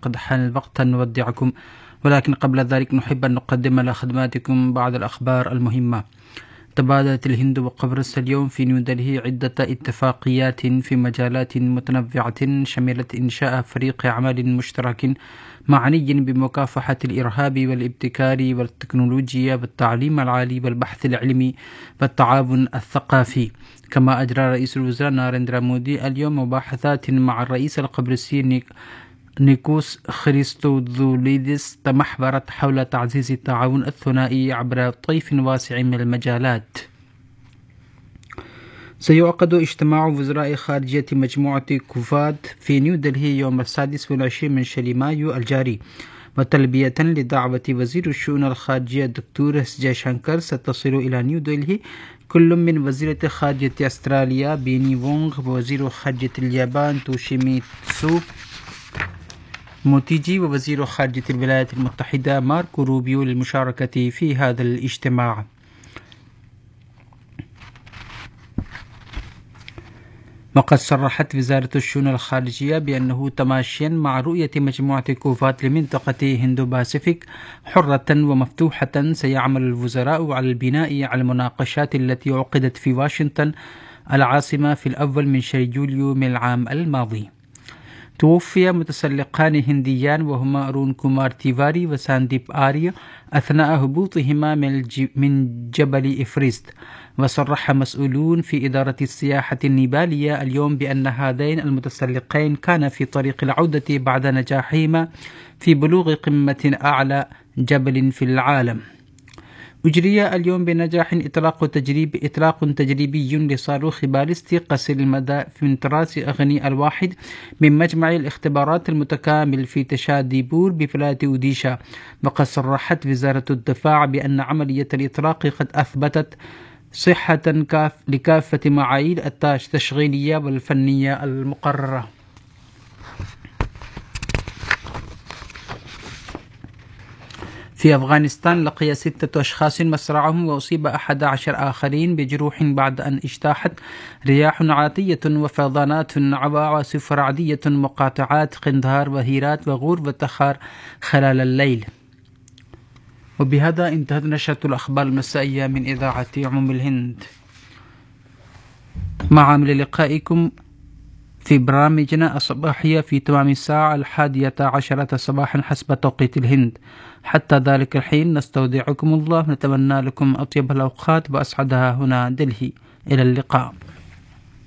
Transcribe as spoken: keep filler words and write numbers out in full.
قد حان الوقت أن نودعكم، ولكن قبل ذلك نحب أن نقدم لخدماتكم بعض الأخبار المهمة. تبادلت الهند وقبرص اليوم في نيودلهي عدة اتفاقيات في مجالات متنوعة شملت إنشاء فريق عمل مشترك معني بمكافحة الإرهاب والابتكار والتكنولوجيا والتعليم العالي والبحث العلمي والتعاون الثقافي. كما أجرى رئيس الوزراء ناريندرا مودي اليوم مباحثات مع الرئيس القبرصي نيكوس خريستودوليدس تمحورت حول تعزيز التعاون الثنائي عبر طيف واسع من المجالات. سيعقد اجتماع وزراء خارجية مجموعة كوفاد في نيودلهي يوم السادس والعشرين من شهر مايو الجاري، وتلبية لدعوة وزير الشؤون الخارجية الدكتور اس جيشانكر ستصل إلى نيودلهي كل من وزيرة خارجية أستراليا بيني وونغ ووزير خارجية اليابان توشيميتسو موتيجي ووزير خارجية الولايات المتحدة ماركو روبيو للمشاركة في هذا الاجتماع. وقد صرحت وزارة الشؤون الخارجية بأنه تماشيا مع رؤية مجموعة كوفات لمنطقة هندو باسيفيك حرة ومفتوحة، سيعمل الوزراء على البناء على المناقشات التي عقدت في واشنطن العاصمة في الأول من شهر يوليو من العام الماضي. توفي متسلقان هنديان وهما أرون كومار تيفاري وسانديب آريا أثناء هبوطهما من جبل إفريست. وصرح مسؤولون في إدارة السياحة النيبالية اليوم بأن هذين المتسلقين كان في طريق العودة بعد نجاحهما في بلوغ قمة أعلى جبل في العالم. أجري اليوم بنجاح إطلاق تجريب إطلاق تجريبي لصاروخ باليستي قصير المدى من طراز أغني الواحد من مجمع الاختبارات المتكامل في تشاديبور بولاية أوديشا. وقد صرحت وزارة الدفاع بأن عملية الإطلاق قد أثبتت صحة كاف لكافة معايير التشغيلية والفنية المقررة. في أفغانستان لقي ستة أشخاص مصرعهم وأصيب أحد عشر آخرين بجروح بعد أن اجتاحت رياح عاتية وفيضانات وعواصف رعدية مقاطعات قندهار وهيرات وغور وتخار خلال الليل. وبهذا انتهت نشرة الأخبار المسائية من إذاعة عموم الهند. مع لقائكم في برامجنا الصباحية في تمام الساعة الحادية عشرة صباحا حسب توقيت الهند. حتى ذلك الحين نستودعكم الله، نتمنى لكم أطيب الأوقات وأسعدها هنا دلهي. إلى اللقاء.